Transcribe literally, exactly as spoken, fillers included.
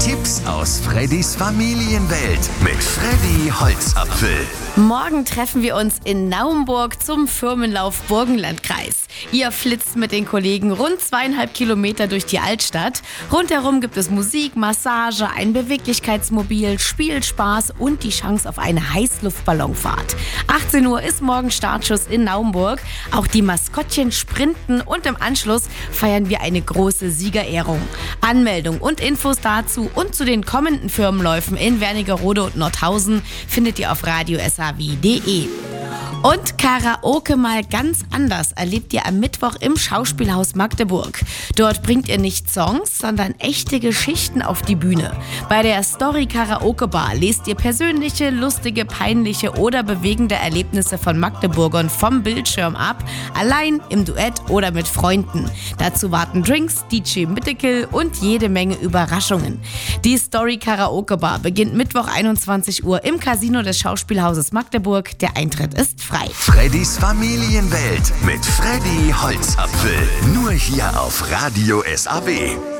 Tipps aus Freddys Familienwelt mit Freddy Holzapfel. Morgen treffen wir uns in Naumburg zum Firmenlauf Burgenlandkreis. Ihr flitzt mit den Kollegen rund zweieinhalb Kilometer durch die Altstadt. Rundherum gibt es Musik, Massage, ein Beweglichkeitsmobil, Spielspaß und die Chance auf eine Heißluftballonfahrt. achtzehn Uhr ist morgen Startschuss in Naumburg. Auch die Maskottchen sprinten und im Anschluss feiern wir eine große Siegerehrung. Anmeldung und Infos dazu und zu den kommenden Firmenläufen in Wernigerode und Nordhausen findet ihr auf radio s a w punkt d e. Und Karaoke mal ganz anders erlebt ihr am Mittwoch im Schauspielhaus Magdeburg. Dort bringt ihr nicht Songs, sondern echte Geschichten auf die Bühne. Bei der Story Karaoke Bar lest ihr persönliche, lustige, peinliche oder bewegende Erlebnisse von Magdeburgern vom Bildschirm ab, allein, im Duett oder mit Freunden. Dazu warten Drinks, D J Mittekill und jede Menge Überraschungen. Die Story Karaoke Bar beginnt Mittwoch einundzwanzig Uhr im Casino des Schauspielhauses Magdeburg. Der Eintritt ist frei. Freddys Familienwelt mit Freddy Holzapfel. Nur hier auf Radio S A W.